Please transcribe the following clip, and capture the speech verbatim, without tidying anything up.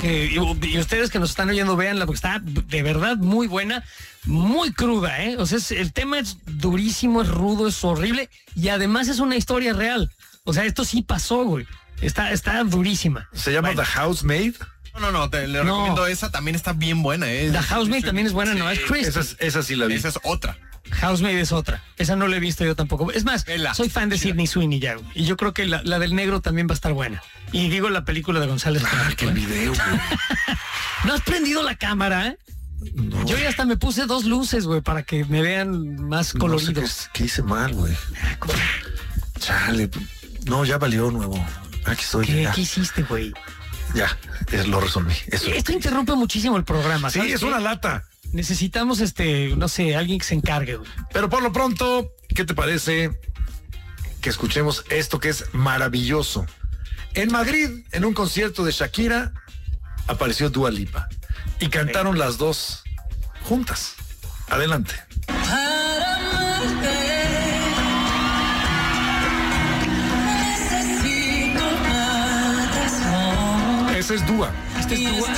que, y, y ustedes que nos están oyendo, véanla, porque está de verdad muy buena, muy cruda, ¿eh? O sea, es, el tema es durísimo, es rudo, es horrible, y además es una historia real. O sea, esto sí pasó, güey. Está, está durísima. ¿Se llama Bueno. The Housemaid? No, no, no, te, le No. recomiendo esa, también está bien buena. ¿eh? The Housemaid también es buena, Sí, no es Christie. Esa, es- esa sí la vi. Esa es otra. Housemaid es otra. Esa no la he visto yo tampoco. Es más, Vela. soy fan de Chida. Sydney Sweeney ya, güey. Y yo creo que la, la del negro también va a estar buena. Y digo la película de González. Ah, Canal, qué güey. video, güey. ¿No has prendido la cámara, eh? No, Yo ya hasta me puse dos luces, güey, para que me vean más no sé coloridos. qué, qué hice mal, güey. Ah, ¿cómo? Chale. No, ya valió nuevo. Aquí estoy. ¿Qué, Ya, ¿Qué hiciste, güey? ya es- lo resolví. Eso. Esto interrumpe muchísimo el programa. Sí, ¿sabes es qué? una lata. Necesitamos, este, no sé, alguien que se encargue, güey. Pero por lo pronto, ¿qué te parece que escuchemos esto que es maravilloso? En Madrid, en un concierto de Shakira, apareció Dua Lipa y cantaron las dos juntas. Adelante. Esa es Dua. Este es Dua.